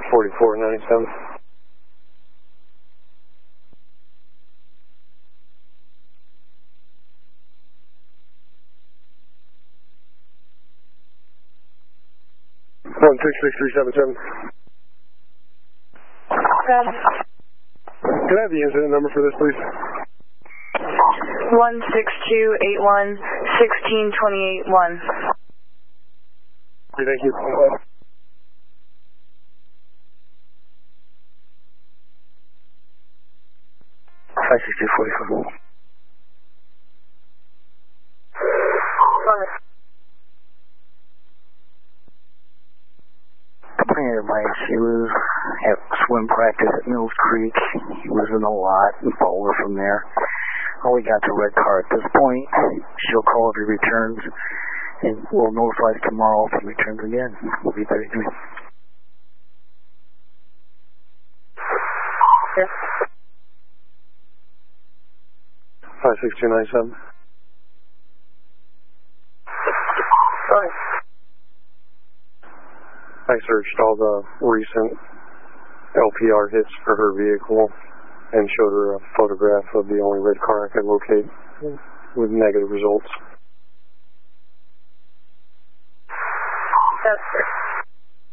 4497. One 66377. Can I have the incident number for this, please? 16281 Thank you. 56244. Complainant of mine, she was at swim practice at Mills Creek. He was in a lot and followed her from there. Oh, we got to red car at this point. She'll call if he returns, and we'll notify us tomorrow if he returns again. We'll be very good. Yes. 56297. Sorry. I searched all the recent LPR hits for her vehicle and showed her a photograph of the only red car I could locate with negative results.